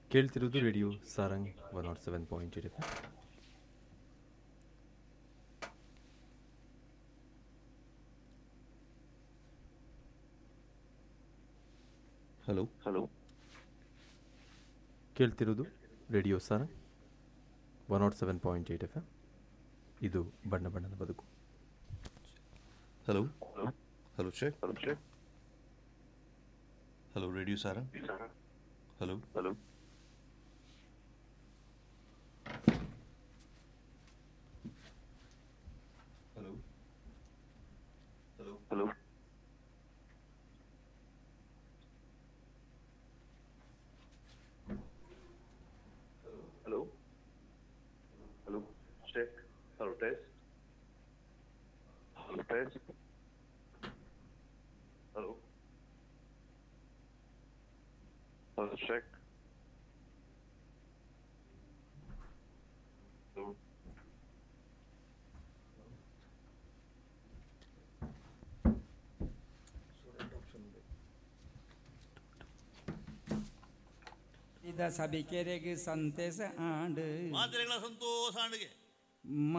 ಕೇಳ್ತಿರೋದು radio Sarang 107.8 F. Hello hello ಕೇಳ್ತಿರೋದು radio Sarang 107.8 F. ಇದು ಬಣ್ಣ ಬಣ್ಣದ ಬದುಕು. Hello hello check. Hello radio Sarang. Hello hello hello hello hello hello hello check. Hello test. Hello test. Hello hello check. Hello ಇದ ಸಭಿಕೆರೆಗೆ ಸಂತೇಸ ಆಂಡು ಮಾತ್ರೆಗಳ ಸಂತೋಷ ಆಂಡಿಗೆ